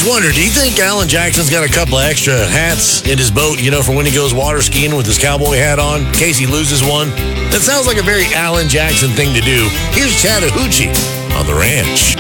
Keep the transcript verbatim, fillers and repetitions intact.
wonder, do you think Alan Jackson's got a couple of extra hats in his boat, you know, for when he goes water skiing with his cowboy hat on, in case he loses one? That sounds like a very Alan Jackson thing to do. Here's Chattahoochee on the ranch.